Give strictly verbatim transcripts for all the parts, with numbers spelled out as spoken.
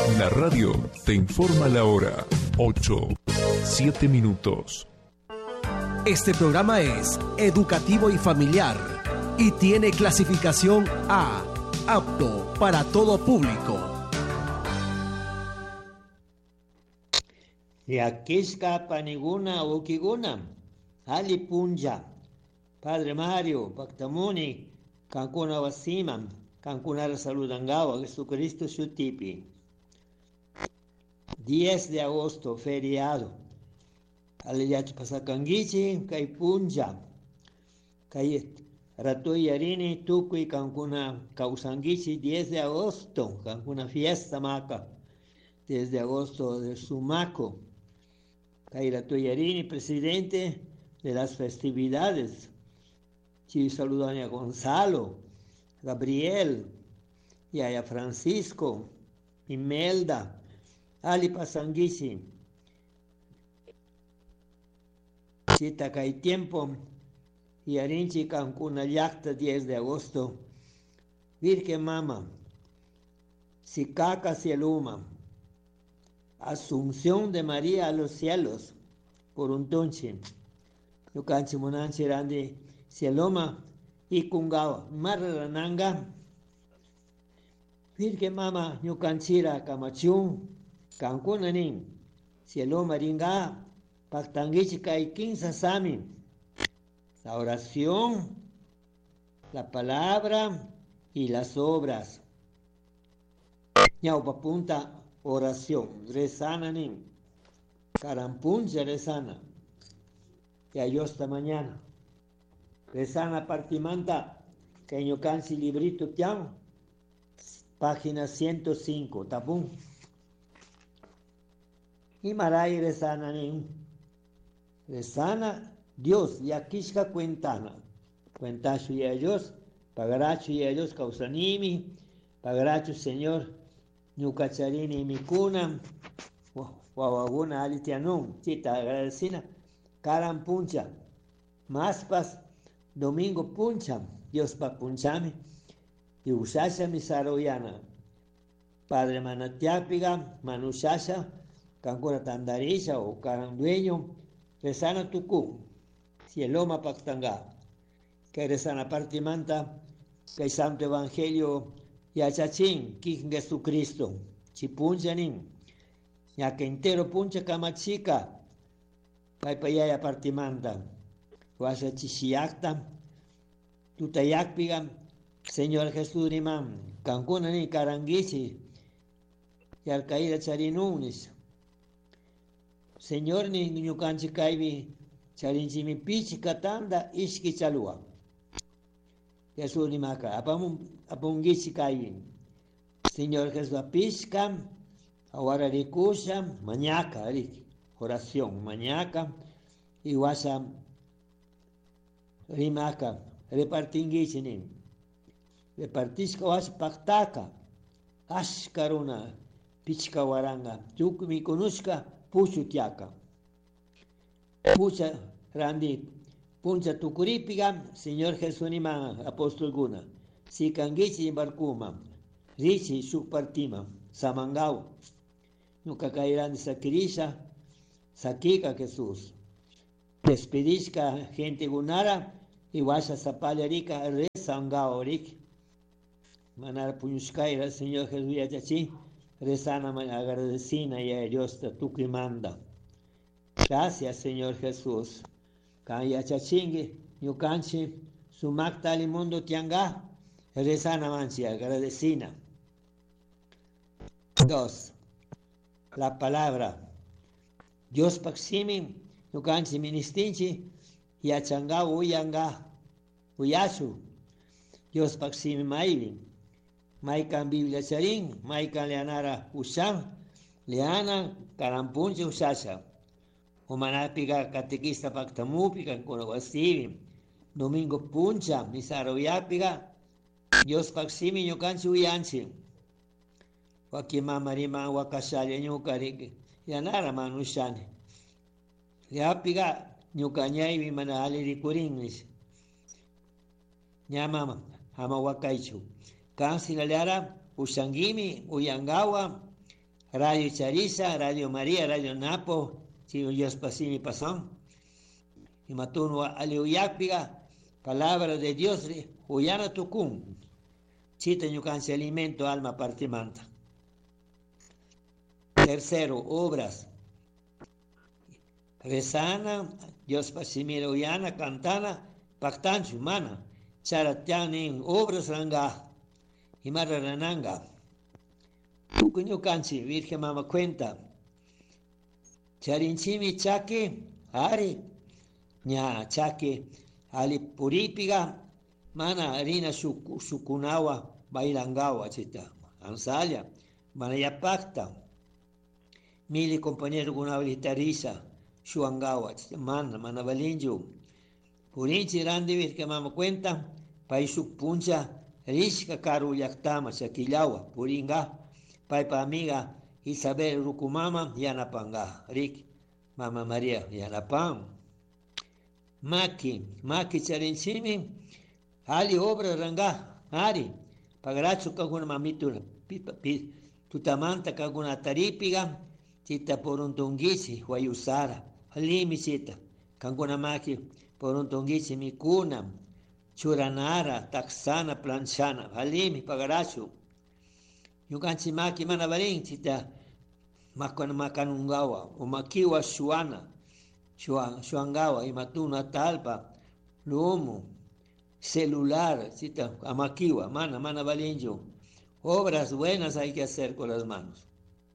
La radio te informa la hora. ocho, siete minutos. Este programa es educativo y familiar y tiene clasificación A, apto para todo público. Yakishka paniguna ukiguna, Ali Punja, Padre Mario, Bactamuni, Cancuna Wasiman, Cancunara Saludangawa, Jesucristo Shutipi. diez de agosto, feriado. Aliyach Pasakangichi, Kai Punja, Kai Ratoyarini, Tukui, Cancuna Causangichi, diez de agosto, Cancuna fiesta maca, diez de agosto de Sumaco. Kaira Toyarini, presidente de las festividades. Sí, saludan a Gonzalo, Gabriel, y a Francisco, Imelda, Ali Pasanguisi. Chita Kai tiempo, y Arinchi Cancuna Yacta, diez de agosto. Virgen Mama, Sicaca Cieluma. Asunción de María a los cielos, por un tonche. Yo canchi monanchi randi cieloma y kungawa. Marrananga. Virgen Mama, yo canchira camachun, cancunanin. Cieloma ringa, pactangichica y quinza sami. La oración, la palabra y las obras. Ñaupa punta. Oración, rezana nin, carampuncha rezana, que hay esta mañana, rezana partimanta, que yo cansi librito tiam, página ciento cinco, tapún, y maray rezana nin, rezana Dios, yakishka cuentana, cuentacho y ellos, pagaracho y ellos causanimi, pagaracho Señor, Ñucacharini Mikuna, Wawaguna Alitianum, Chita agradecina, Karan Puncha, Maspas, Domingo Puncha, Dios pa Punchami, y Usasha Misaroyana, Padre Manatiapiga, Manushasha, Cancura Tandarisha o Carandueño, Resana Tucú, Cieloma Pactanga, que Resana Partimanta, que el Santo Evangelio Yachachín, King Jesucristo, Chipunchanin, ya que entero puncha camachica, Paipayaya partimanda, Guasa Chishiacta, Tutayakpiga, Señor Jesús Rimán, Cancunani Caranguichi, y Alcaída Charinunis, Señor ni Ñucanchi Caibi, Charinchimi Pichi Catanda, Ishki Chalua. Jesús Rimaka, Apungichi Caibi, Señor Jesús Apisca, ahora Rikusha, Mañaca, oración, Mañaca, y Guasa Rimaka, repartingichinin, repartisca was Pactaca, Ashkaruna, Pichka Waranga, Tukumi Kunushka, Puchutiaka, Pucha Randi, Puncha Tukuripiga, Señor Jesús Nima, Apóstol Guna, Sikangichi Barkuma, Richi Sukpartima, Samangau, Nuka Kairandi Sakirisha, Sakika Jesús, Despedisca gente Gunara, y Washa Zapalarica, Resangao Rik, Manar Puñushkaira, Señor Jesús Yachachi, Resana agradecina y a Dios Tukimanda. Gracias, Señor Jesús. Kaya chachingue, yucanchi, sumakta al mundo tianga, rezana manchi, agradecina. Dos, la palabra. Dios paximi, yucanchi ministinchi, yachanga uyanga, uyasu. Dios paximi maivi. Maikan Biblia charin, maikan leanara ushan, leana karampunche usasha. Humanapiga catequista pactamupica con wasivi, Domingo Puncha, Misaroyapiga, Dios paximi ñucanchi uyanchi. Wakima marima wakashali ñukari, yanara manushani. Yapiga ñucañayvi mana alirikurinmish. Ñamama, hama wakaichu. Kansi naliara, ushangimi, uyangawa, Radio Chariza, Radio María, Radio Napo, si Dios pasini pasón. Y matuno aliuyakpiga, palabra de Dios, huyana tucum. Chita ñucanse alimento, alma, partimanta. Tercero, obras. Rezana, Dios pasimira uyana, cantana, pactanchu, mana. Charatianin, obras ranga. Y marrananga. Tucuño canchi, Virgen Mama cuenta. Charinchimi chaque, ari, ña chaque, ali puripiga, mana harina sukunawa, bailangawa, chita, ansaya, mana ya pacta. Mili compañero guna vitariza, shuangawa, chita, mana, mana balinju. Purinchi randi Virgen Mama cuenta, paisuk puncha, rishka karu yaktama, chaquillawa, puringa. Paipa amiga Isabel Rukumama Yanapanga, Rick, Mama María Yanapam. Maki, Maki Charinchimi, Ali obra ranga, Ari, Pagaracho kaguna mamitu, tutamanta kaguna taripiga, Chita por un tongisi, Huayusara, Halimi Chita, Kaguna Maki, por un tongisi Mikuna, Churanara, Taxana, Planchana, Halimi, Pagaracho. Yukanchi maki mana baring chita makana makanungawa o makiwa shuana shuangawa imatuna talpa luomo celular chita amakiwa mana mana balinjo. Obras buenas hay que hacer con las manos.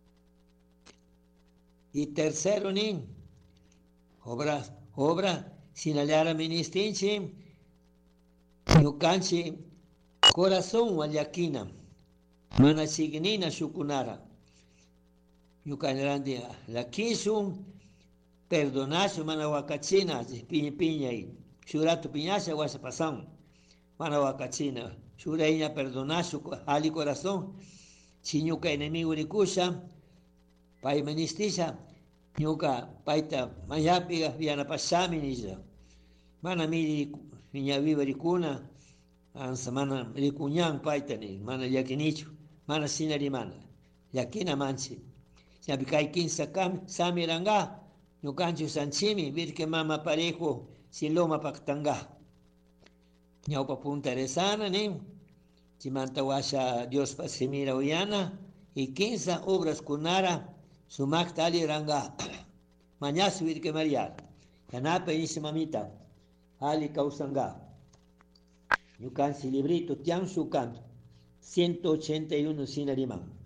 Y tercero nin obras obra sin aliara ministinchi yukanchi corazón wallakina. Mana signina shukunara. Yukanarandi la kisum perdonasu mana wakachina piña piña y shuratu piñasa wasa pasan. Mana wakachina. Shuraiña perdonasu ali corazón. Si ñuka enemigo rikusha pai ministisha ñuka paita mayapiga viana pasami nisha. Mana miri niña viva rikuna ansa mana rikuñan paita ni mana yakinichu. Mana sinari mana, yakina manchi. Sabi kai kinsa kam samiranga, ñukanchu sanchimi, Virgen Mama parejo, siloma paktanga. Ñaupa punta rezana ni, chimanta washa Dios pasimira uyana, y kinsa obras kunara, sumakta ali ranga. Mañas Virgen María, yanapa inisi mamita, ali kausanga. Ñukansi librito, tian su canto. ciento ochenta y uno Sinarimán.